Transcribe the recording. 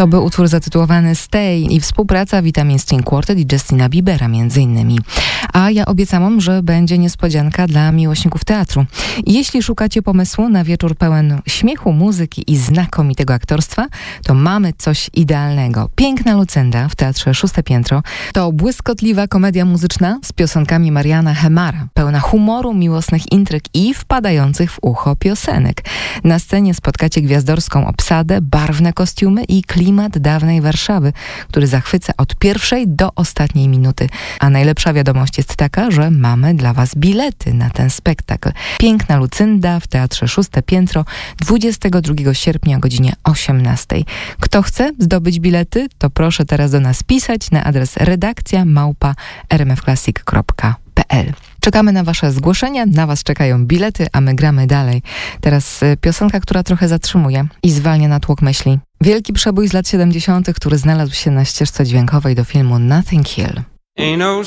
To był utwór zatytułowany Stay i współpraca Vitamin String Quartet i Justina Biebera między innymi. A ja obiecałam, że będzie niespodzianka dla miłośników teatru. Jeśli szukacie pomysłu na wieczór pełen śmiechu, muzyki i znakomitego aktorstwa, to mamy coś idealnego. Piękna Lucynda w Teatrze Szóste Piętro to błyskotliwa komedia muzyczna z piosenkami Mariana Hemara, pełna humoru, miłosnych intryg i wpadających w ucho piosenek. Na scenie spotkacie gwiazdorską obsadę, barwne kostiumy i klimat dawnej Warszawy, który zachwyca od pierwszej do ostatniej minuty. A najlepsza wiadomość jest taka, że mamy dla Was bilety na ten spektakl. Piękna Lucynda w Teatrze Szóste Piętro 22 sierpnia o godzinie 18. Kto chce zdobyć bilety, to proszę teraz do nas pisać na adres redakcja@rmfclassic.pl. Czekamy na Wasze zgłoszenia, na Was czekają bilety, a my gramy dalej. Teraz piosenka, która trochę zatrzymuje i zwalnia na tłok myśli. Wielki przebój z lat 70., który znalazł się na ścieżce dźwiękowej do filmu Notting Hill.